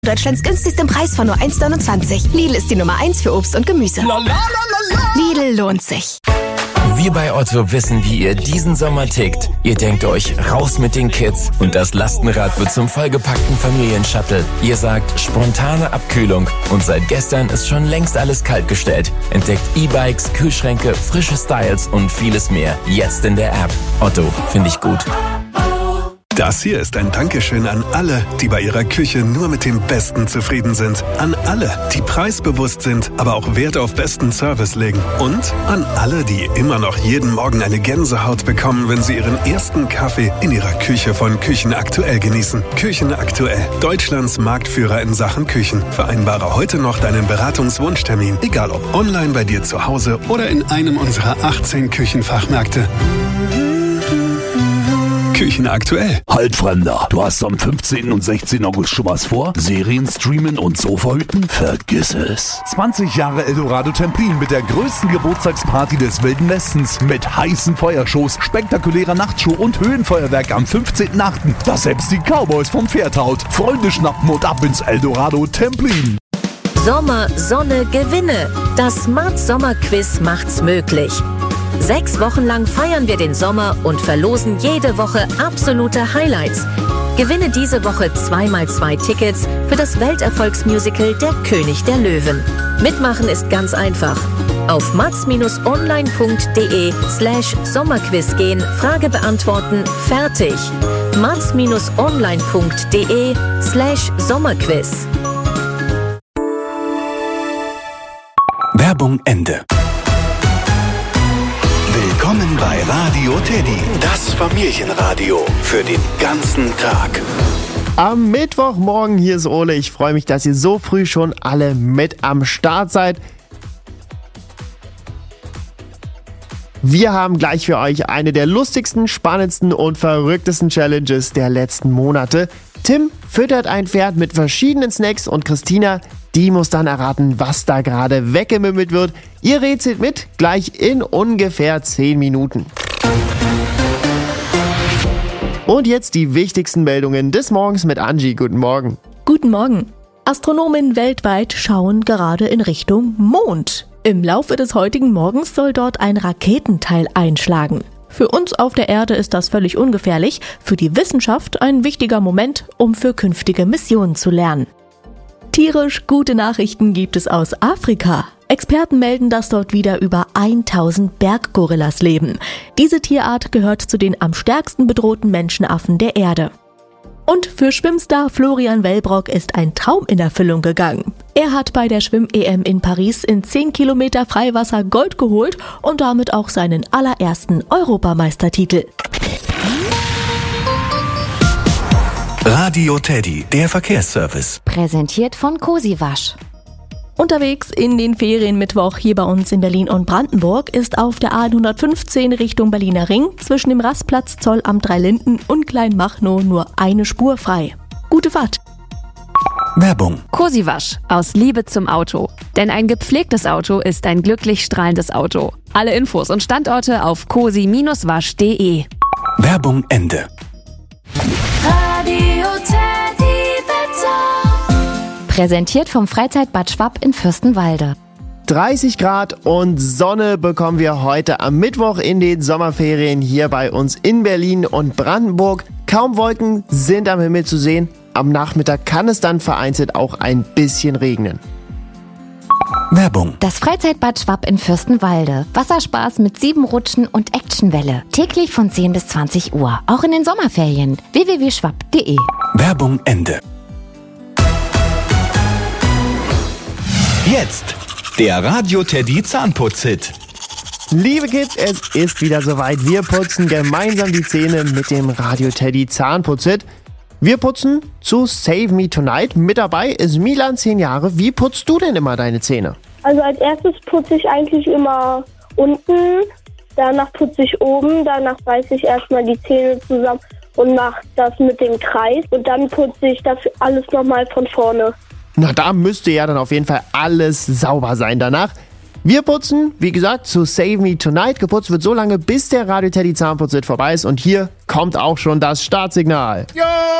Deutschlands günstigsten Preis von nur 1,29. Lidl ist die Nummer 1 für Obst und Gemüse. Lidl lohnt sich. Wir bei Otto wissen, wie ihr diesen Sommer tickt. Ihr denkt euch, raus mit den Kids und das Lastenrad wird zum vollgepackten Familienshuttle. Ihr sagt, spontane Abkühlung und seit gestern ist schon längst alles kaltgestellt. Entdeckt E-Bikes, Kühlschränke, frische Styles und vieles mehr. Jetzt in der App. Otto, finde ich gut. Das hier ist ein Dankeschön an alle, die bei ihrer Küche nur mit dem Besten zufrieden sind. An alle, die preisbewusst sind, aber auch Wert auf besten Service legen. Und an alle, die immer noch jeden Morgen eine Gänsehaut bekommen, wenn sie ihren ersten Kaffee in ihrer Küche von Küchen Aktuell genießen. Küchen Aktuell, Deutschlands Marktführer in Sachen Küchen. Vereinbare heute noch deinen Beratungswunschtermin, egal ob online bei dir zu Hause oder in einem unserer 18 Küchenfachmärkte. Küchen Aktuell. Halt, Fremder, du hast am 15. und 16. August schon was vor? Serien streamen und Sofa hüten? Vergiss es. 20 Jahre Eldorado Templin mit der größten Geburtstagsparty des Wilden Westens. Mit heißen Feuershows, spektakulärer Nachtshow und Höhenfeuerwerk am 15.8. Das selbst die Cowboys vom Pferd haut. Freunde schnappen und ab ins Eldorado Templin. Sommer, Sonne, Gewinne. Das Smart Sommer Quiz macht's möglich. 6 Wochen lang feiern wir den Sommer und verlosen jede Woche absolute Highlights. Gewinne diese Woche 2x2 Tickets für das Welterfolgsmusical Der König der Löwen. Mitmachen ist ganz einfach. Auf mats-online.de/Sommerquiz gehen, Frage beantworten, fertig. mats-online.de/Sommerquiz. Werbung Ende. Willkommen bei Radio Teddy, das Familienradio für den ganzen Tag. Am Mittwochmorgen, hier ist Ole. Ich freue mich, dass ihr so früh schon alle mit am Start seid. Wir haben gleich für euch eine der lustigsten, spannendsten und verrücktesten Challenges der letzten Monate. Tim füttert ein Pferd mit verschiedenen Snacks und Christina, die muss dann erraten, was da gerade weggemümmelt wird. Ihr rätselt mit, gleich in ungefähr 10 Minuten. Und jetzt die wichtigsten Meldungen des Morgens mit Angie. Guten Morgen. Guten Morgen. Astronomen weltweit schauen gerade in Richtung Mond. Im Laufe des heutigen Morgens soll dort ein Raketenteil einschlagen. Für uns auf der Erde ist das völlig ungefährlich, für die Wissenschaft ein wichtiger Moment, um für künftige Missionen zu lernen. Tierisch gute Nachrichten gibt es aus Afrika. Experten melden, dass dort wieder über 1000 Berggorillas leben. Diese Tierart gehört zu den am stärksten bedrohten Menschenaffen der Erde. Und für Schwimmstar Florian Wellbrock ist ein Traum in Erfüllung gegangen. Er hat bei der Schwimm-EM in Paris in 10 Kilometer Freiwasser Gold geholt und damit auch seinen allerersten Europameistertitel. Radio Teddy, der Verkehrsservice. Präsentiert von Cosiwasch. Unterwegs in den Ferienmittwoch hier bei uns in Berlin und Brandenburg ist auf der A115 Richtung Berliner Ring zwischen dem Rastplatz Zollamt 3 Linden und Kleinmachnow nur eine Spur frei. Gute Fahrt! Werbung. Cosiwasch, aus Liebe zum Auto. Denn ein gepflegtes Auto ist ein glücklich strahlendes Auto. Alle Infos und Standorte auf cosi-wasch.de. Werbung Ende. Radio Teddy Wetter. Präsentiert vom Freizeitbad Schwapp in Fürstenwalde. 30 Grad und Sonne bekommen wir heute am Mittwoch in den Sommerferien hier bei uns in Berlin und Brandenburg. Kaum Wolken sind am Himmel zu sehen. Am Nachmittag kann es dann vereinzelt auch ein bisschen regnen. Werbung. Das Freizeitbad Schwapp in Fürstenwalde. Wasserspaß mit 7 Rutschen und Actionwelle. Täglich von 10 bis 20 Uhr. Auch in den Sommerferien. www.schwapp.de. Werbung Ende. Jetzt der Radio Teddy Zahnputz-Hit. Liebe Kids, es ist wieder soweit. Wir putzen gemeinsam die Zähne mit dem Radio Teddy Zahnputz-Hit. Wir putzen zu Save Me Tonight. Mit dabei ist Milan, 10 Jahre. Wie putzt du denn immer deine Zähne? Also als erstes putze ich eigentlich immer unten, danach putze ich oben, danach reiße ich erstmal die Zähne zusammen und mache das mit dem Kreis und dann putze ich das alles nochmal von vorne. Na, da müsste ja dann auf jeden Fall alles sauber sein danach. Wir putzen, wie gesagt, zu Save Me Tonight. Geputzt wird so lange, bis der Radio Teddy Zahnputz-Hit vorbei ist. Und hier kommt auch schon das Startsignal. Ja!